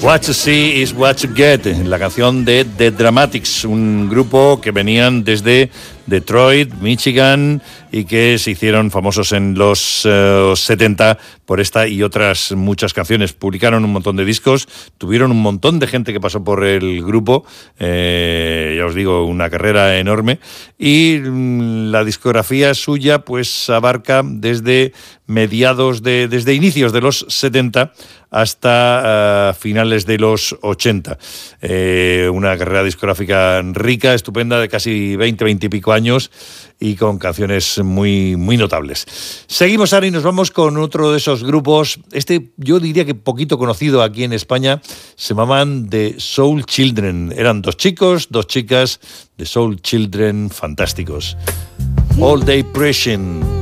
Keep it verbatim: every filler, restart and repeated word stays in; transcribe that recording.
What you see is what you get, la canción de The Dramatics, un grupo que venían desde Detroit, Michigan, y que se hicieron famosos en los uh, setenta por esta y otras muchas canciones. Publicaron un montón de discos, tuvieron un montón de gente que pasó por el grupo, eh, ya os digo, una carrera enorme, y mm, la discografía suya pues abarca desde mediados de, desde inicios de los setenta hasta uh, finales de los ochenta. Eh, una carrera discográfica rica, estupenda, de casi veinte, veinte y pico años, y con canciones muy, muy notables. Seguimos ahora y nos vamos con otro de esos grupos, este yo diría que poquito conocido aquí en España, se llamaban The Soul Children. Eran dos chicos, dos chicas, The Soul Children, fantásticos. All Day Pressing.